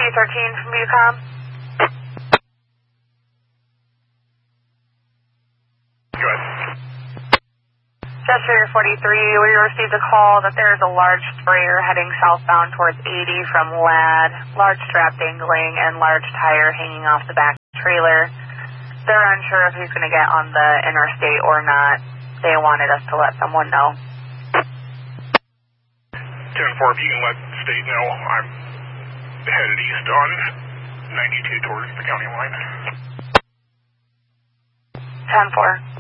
313 from Viacom. Go ahead. Gesture 43, we received a call that there is a large sprayer heading southbound towards 80 from LAD, large strap dangling and large tire hanging off the back trailer. They're unsure if he's going to get on the interstate or not. They wanted us to let someone know. 10-4, if you can let the state know, I'm headed east on 92 towards the county line. 10-4.